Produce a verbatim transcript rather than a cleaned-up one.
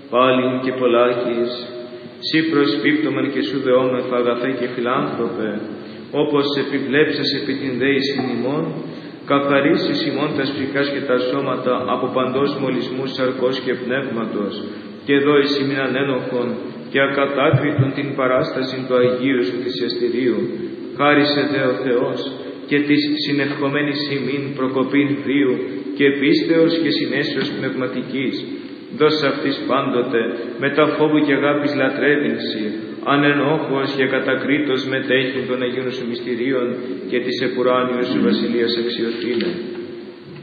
πάλιν και πολλάκις, σύ προσπίπτωμεν και σου δεόμεθα αγαθέ και φιλάνθρωπε, όπως επιβλέψας επί την δέησιν ημών, καθαρίσεις ημών τας ψυχάς και τα σώματα από παντός μολυσμού σαρκός και πνεύματος, και δώεις ημίν ανένοχον και ακατάκριτον την παράσταση του Αγίου σου θυσιαστηρίου. Χάρισε δε ο Θεός και της συνευχομένης ημίν προκοπήν βίου και πίστεως και συνέσεως πνευματικής. Δώσε αυτής πάντοτε μετά φόβου και αγάπης λατρεύεινση, ανενόχος και κατακρίτως μετέχει των Αγίων σου μυστηρίων και της επουράνιου σου βασιλείας αξιοθήνε.